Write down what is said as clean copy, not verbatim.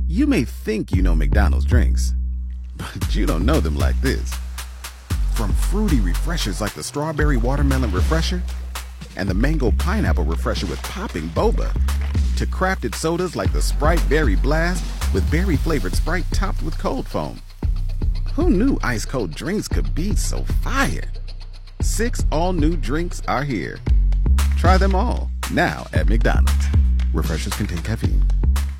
You may think you know McDonald's drinks, but you don't know them like this. From fruity refreshers like the Strawberry Watermelon Refresher and the Mango Pineapple Refresher with popping boba, to crafted sodas like the Sprite Berry Blast with berry-flavored Sprite topped with cold foam. Who knew ice-cold drinks could be so fire? 6 all-new drinks are here. Try them all, now at McDonald's. Refreshers contain caffeine.